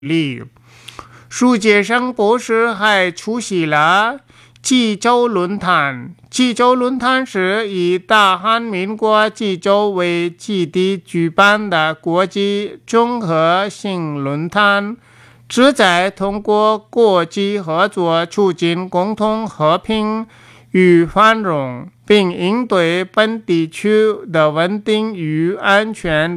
例。世界上博士还出席了济州论坛。济州论坛是以大韩民国济州为基地举办的国际综合性论坛，旨在通过国际合作促进共同和平与繁荣，并应对本地区的稳定与安全